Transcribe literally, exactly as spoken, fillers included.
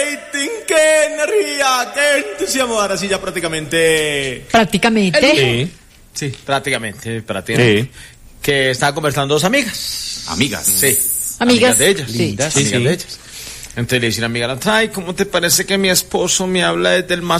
rating, qué energía, qué entusiasmo. Ahora sí, ya prácticamente. Prácticamente. Sí, sí, prácticamente, prácticamente. Sí. Que estaban conversando dos amigas. Amigas. Sí. Amigas. de ellas. Sí. Lindas. Sí, Amigas sí. de ellas. Entonces le dice la amiga, ay, ¿cómo te parece que mi esposo me habla desde el más